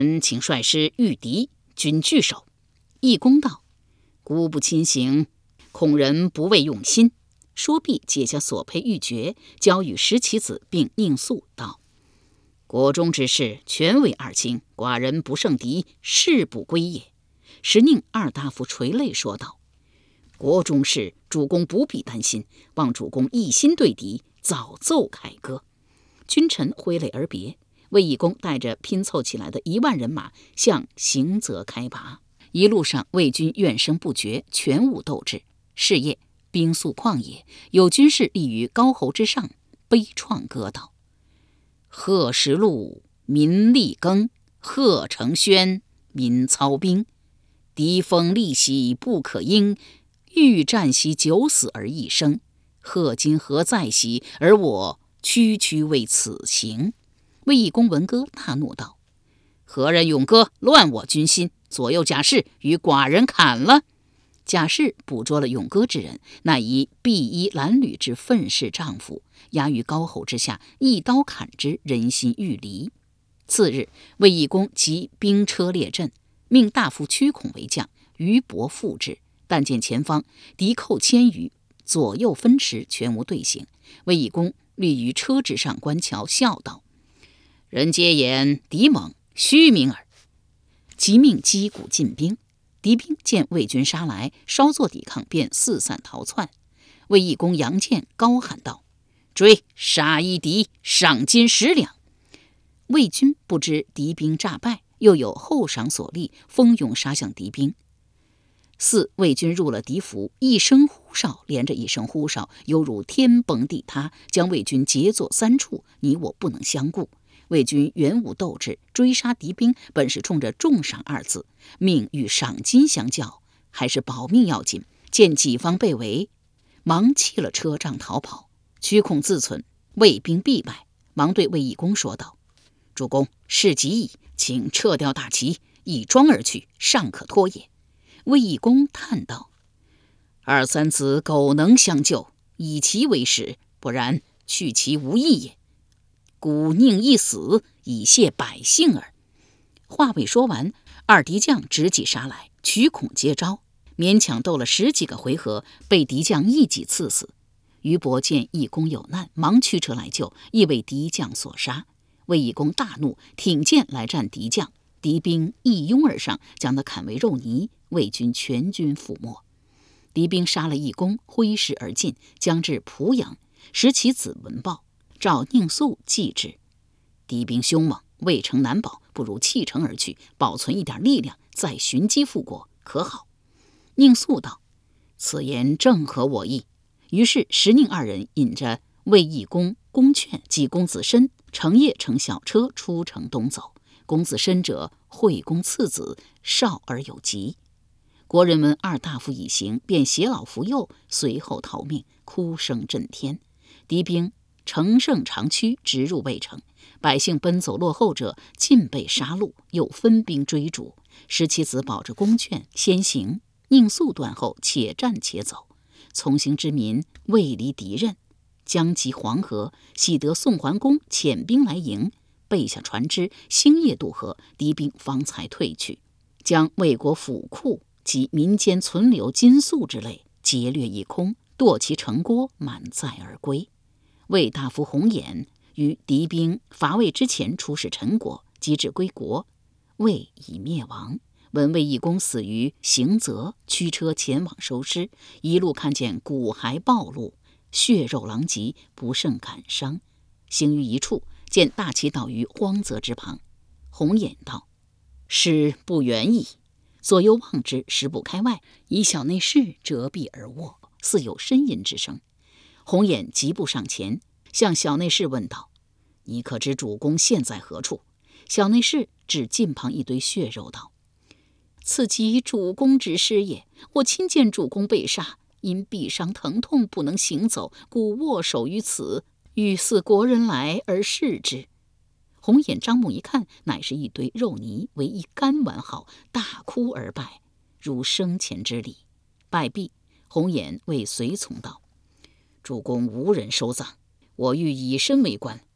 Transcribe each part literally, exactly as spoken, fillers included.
请率师御敌，君拒守。”义公道：“孤不亲行，恐人不畏用心。”说毕，解下所佩玉珏，交与石棋子，并宁肃道：“国中之事，全为二卿，寡人不胜敌，誓不归也。”时宁二大夫垂泪说道：“国中事，主公不必担心，望主公一心对敌，早奏凯歌。”君臣挥泪而别。卫懿公带着拼凑起来的一万人马向行泽开拔。一路上，魏军怨声不绝，全无斗志。是夜，兵宿旷野，有军士立于高侯之上，悲怆歌道：“贺时路，民力耕；贺成轩，民操兵。敌锋利兮不可应，欲战兮九死而一生。贺今何在兮？而我区区为此行。”卫懿公闻歌，大怒道：“何人咏歌，乱我军心？左右甲士与寡人砍了！”甲士捕捉了咏歌之人，乃以碧衣褴褛之愤世丈夫，压于高侯之下，一刀砍之，人心欲离。次日，卫懿公即兵车列阵，命大夫屈孔为将，于伯副之。但见前方敌寇千余，左右分驰，全无队形。卫懿公立于车之上观瞧，笑道：“人皆言敌猛，虚名耳。”即命击鼓进兵。敌兵见魏军杀来，稍作抵抗，便四散逃窜。卫懿公扬剑高喊道：“追！杀一敌，赏金十两！”魏军不知敌兵诈败，又有后赏所立，蜂拥杀向敌兵。四魏军入了敌府，一声呼哨连着一声呼哨，犹如天崩地塌，将魏军截作三处，你我不能相顾。魏军原无斗志，追杀敌兵本是冲着重赏二字，命与赏金相较，还是保命要紧。见己方被围，忙弃了车仗逃跑。屈孔自忖魏兵必败，忙对卫懿公说道：“主公，事急矣，请撤掉大旗，一庄而去，尚可拖也。”卫懿公叹道：“二三子苟能相救，以其为始，不然去其无益也。故宁一死，以谢百姓耳。”话未说完，二敌将直戟杀来，屈孔接招，勉强斗了十几个回合，被敌将一戟刺死。于伯见懿公有难，忙驱车来救，亦为敌将所杀。卫懿公大怒，挺剑来战敌将，敌兵一拥而上，将他砍为肉泥，魏军全军覆没。敌兵杀了懿公，挥师而进，将至濮阳。石其子闻报，召宁肃继之。敌兵凶猛，魏城难保，不如弃城而去，保存一点力量，再寻机复国，可好？宁肃道：“此言正合我意。”于是石宁二人引着卫懿公、公劝及公子申，乘夜乘小车出城东走。公子申者，惠公次子，少而有疾。国人闻二大夫已行，便携老扶幼，随后逃命，哭声震天。敌兵乘胜长驱，直入魏城。百姓奔走落后者，尽被杀戮，又分兵追逐。石其子保着公劝先行，宁肃断后，且战且走。从行之民未离敌刃，将及黄河，喜得宋桓公遣兵来迎，备下船只，星夜渡河，敌兵方才退去，将魏国府库及民间存留金粟之类劫掠一空，堕其城郭，满载而归。魏大夫洪衍于敌兵伐魏之前出使陈国，及至归国，魏已灭亡。闻卫懿公死于行泽，驱车前往收尸，一路看见骨骸暴露，血肉狼藉，不胜感伤。行于一处，见大旗倒于荒泽之旁。洪衍道：“尸不远矣。”左右望之，实不开外，以小内侍折臂而卧，似有呻吟之声。洪衍疾步上前，向小内侍问道：“你可知主公现在何处？”小内侍指近旁一堆血肉道：“此即主公之尸也。我亲见主公被杀，因臂伤疼痛不能行走，故卧守于此，欲似国人来而视之。”洪衍张目一看，乃是一堆肉泥，为一干完好，大哭而拜，如生前之礼。拜毕，洪衍谓随从道：“主公无人收葬，我欲以身为官，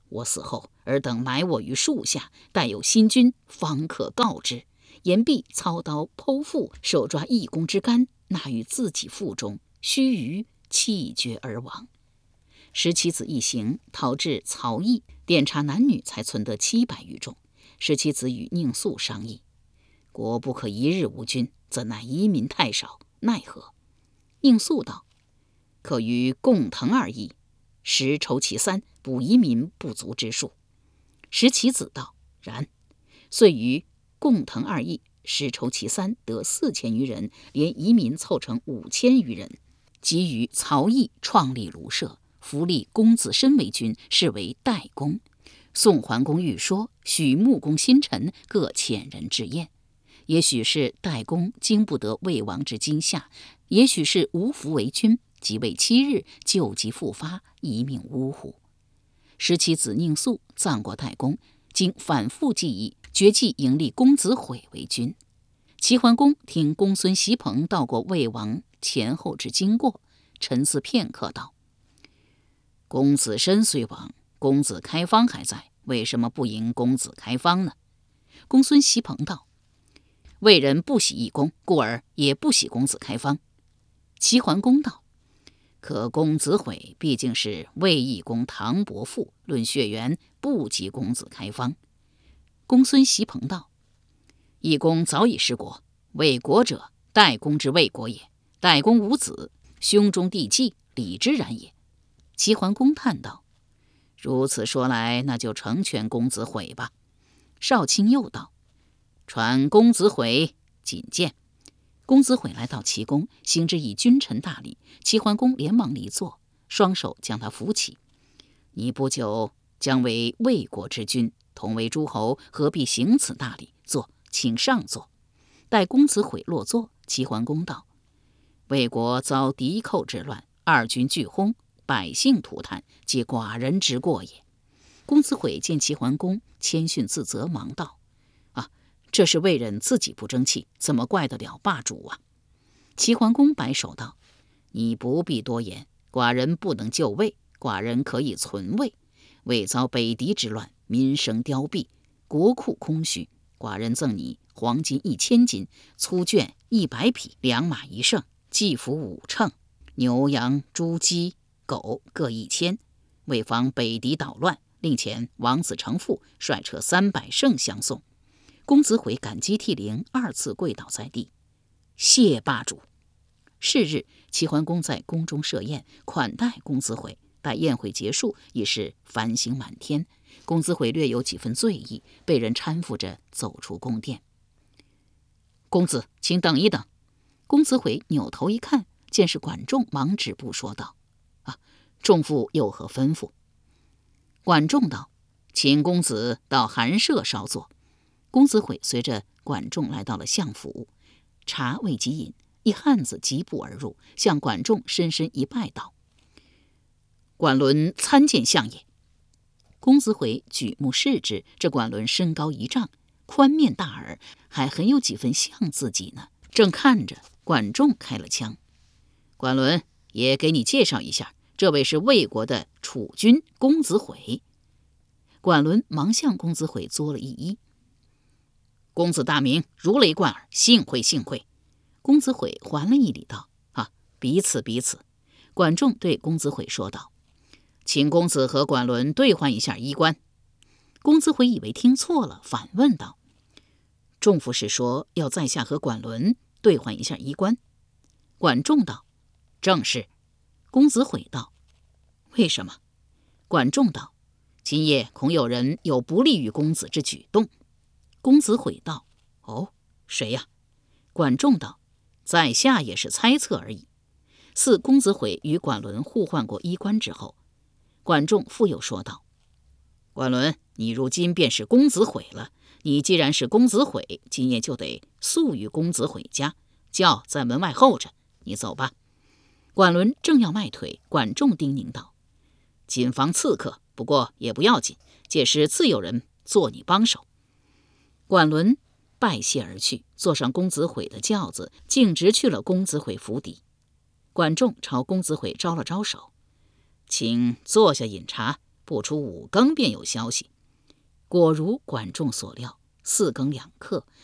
我死后，尔等埋我于树下，待有新君，方可告之。言毕，操刀剖腹，手抓义公之肝，纳于自己腹中，须臾气绝而亡。石其子一行逃至曹邑，典察男女，才存得七百余众。石其子与宁肃商议，国不可一日无君，怎奈移民太少，奈何？宁肃道：可于共腾二邑，实筹其三，补移民不足之数。石其子道：然。遂于共腾二邑，实筹其三，得四千余人，连移民凑成五千余人。即于曹邑创立庐社，扶立公子申为君，是为代公。宋桓公欲说，许穆公新臣各遣人至宴。也许是代公经不得魏王之惊吓，也许是无福为君，即位七日，旧疾复发，一命呜呼。石其子宁肃葬过代公，经反复计议，决计迎立公子毁为君。齐桓公听公孙袭彭道过魏王前后之经过，沉思片刻道：公子申虽亡，公子开方还在，为什么不迎公子开方呢？公孙袭彭道：魏人不喜义公，故而也不喜公子开方。齐桓公道：可公子毁毕竟是魏义公唐伯父，论血缘不及公子开方。公孙袭彭道：义公早已失国，魏国者，代公之魏国也。代公无子，兄中弟继，礼之然也。齐桓公叹道：如此说来，那就成全公子毁吧。少卿又道：传公子毁觐见。公子毁来到齐宫，行之以君臣大礼。齐桓公连忙离座，双手将他扶起。你不久将为魏国之君，同为诸侯，何必行此大礼？坐，请上座。待公子毁落座，齐桓公道：魏国遭敌寇之乱，二军俱轰，百姓涂炭，皆寡人之过也。公子毁见齐桓公谦逊自责，忙道：啊，这是魏人自己不争气，怎么怪得了霸主啊？齐桓公摆手道：你不必多言，寡人不能救魏，寡人可以存魏。魏遭北狄之乱，民生凋敝，国库空虚，寡人赠你黄金一千斤，粗绢一百匹，良马一乘，祭服五乘，牛羊猪鸡狗各一千。为防北狄捣乱，令遣王子成父率车三百乘相送。公子毁感激涕零，二次跪倒在地，谢霸主。是日，齐桓公在宫中设宴，款待公子毁。待宴会结束，已是繁星满天。公子毁略有几分醉意，被人搀扶着走出宫殿。公子，请等一等。公子毁扭头一看，见是管仲，忙止步说道：啊，仲父有何吩咐？管仲道：请公子到寒舍稍坐。公子毁随着管仲来到了相府，茶未及饮，一汉子疾步而入，向管仲深深一拜道：管伦参见相也。公子毁举目视之，这管伦身高一丈，宽面大耳，还很有几分像自己呢。正看着，管仲开了腔：管伦，也给你介绍一下，这位是魏国的储君公子毁。管伦忙向公子毁作了一揖：公子大名，如雷贯耳，幸会幸会。公子毁还了一礼道：啊，彼此彼此。管仲对公子毁说道：请公子和管伦兑换一下衣冠。公子毁以为听错了，反问道：仲父是说要在下和管伦兑换一下衣冠？管仲道：正是。公子毁道：为什么？管仲道：今夜恐有人有不利于公子之举动。公子毁道：哦，谁呀？管仲道：在下也是猜测而已。似公子毁与管伦互换过衣冠之后，管仲复又说道：管伦，你如今便是公子毁了，你既然是公子毁，今夜就得宿于公子毁家，轿在门外候着，你走吧。管伦正要迈腿，管仲叮咛道：谨防刺客，不过也不要紧，届时自有人做你帮手。管伦拜谢而去，坐上公子毁的轿子，径直去了公子毁府邸。管仲朝公子毁招了招手：请坐下饮茶， 不出五更便有消息。果如管仲所料，四更两刻，